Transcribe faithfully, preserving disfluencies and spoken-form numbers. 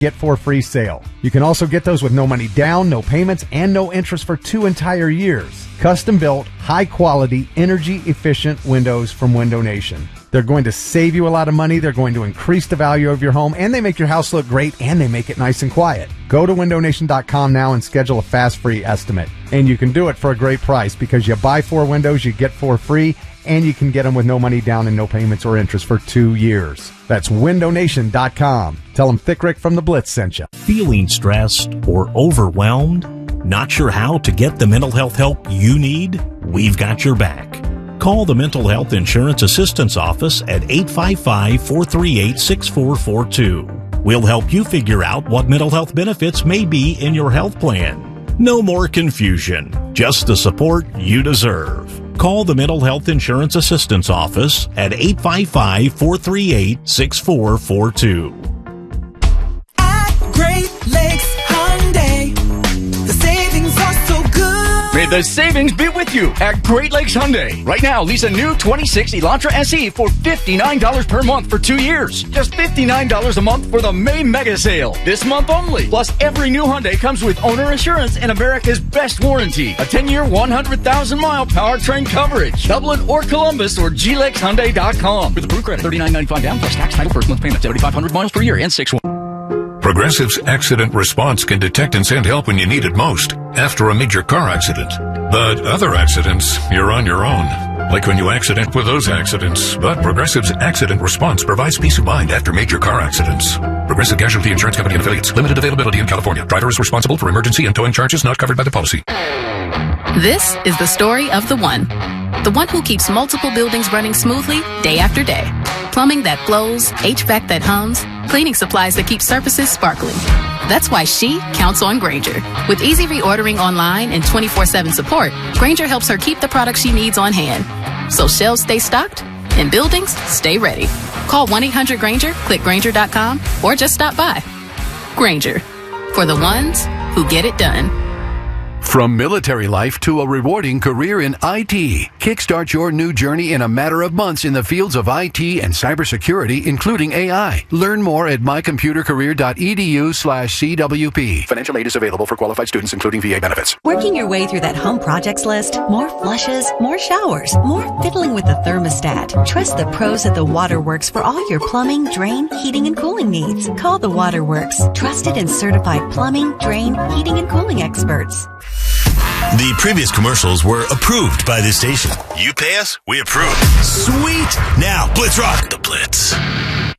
get four free sale. You can also get those with no money down, no payments, and no interest for two entire years. Custom built, high quality, energy efficient windows from Window Nation. They're going to save you a lot of money, they're going to increase the value of your home, and they make your house look great, and they make it nice and quiet. Go to window nation dot com now and schedule a fast free estimate. And you can do it for a great price because you buy four windows, you get four free, and you can get them with no money down and no payments or interest for two years. That's window nation dot com. Tell them Thick Rick from the Blitz sent you. Feeling stressed or overwhelmed? Not sure how to get the mental health help you need? We've got your back. Call the Mental Health Insurance Assistance Office at eight five five, four three eight, six four four two. We'll help you figure out what mental health benefits may be in your health plan. No more confusion, just the support you deserve. Call the Mental Health Insurance Assistance Office at eight five five, four three eight, six four four two. At Great Lakes Hyundai, the savings are so good. May the savings be with you at Great Lakes Hyundai. Right now, lease a new twenty-six Elantra S E for fifty-nine dollars per month for two years. Just fifty-nine dollars a month for the May mega sale. This month only. Plus, every new Hyundai comes with owner assurance and America's best warranty. A ten-year, one hundred thousand mile powertrain coverage. Dublin or Columbus or G Lex Hyundai dot com. With approved credit, thirty-nine ninety-five down plus tax, title, first month payment, seventy-five hundred miles per year and six one. Progressive's Accident Response can detect and send help when you need it most, after a major car accident. But other accidents, you're on your own. Like when you accident with those accidents. But Progressive's Accident Response provides peace of mind after major car accidents. Progressive Casualty Insurance Company and Affiliates. Limited availability in California. Driver is responsible for emergency and towing charges not covered by the policy. This is the story of the one. The one who keeps multiple buildings running smoothly day after day. Plumbing that flows, H V A C that hums, cleaning supplies that keep surfaces sparkling. That's why she counts on Grainger. With easy reordering online and twenty-four seven support, Grainger helps her keep the products she needs on hand. So shelves stay stocked and buildings stay ready. Call one eight hundred Grainger, click Grainger dot com, or just stop by. Grainger, for the ones who get it done. From military life to a rewarding career in I T. Kickstart your new journey in a matter of months in the fields of I T and cybersecurity, including A I. Learn more at mycomputercareer.edu slash CWP. Financial aid is available for qualified students, including V A benefits. Working your way through that home projects list? More flushes, more showers, more fiddling with the thermostat. Trust the pros at the Waterworks for all your plumbing, drain, heating, and cooling needs. Call the Waterworks. Trusted and certified plumbing, drain, heating, and cooling experts. The previous commercials were approved by this station. You pay us, we approve. Sweet! Now, Blitz Rock. The Blitz.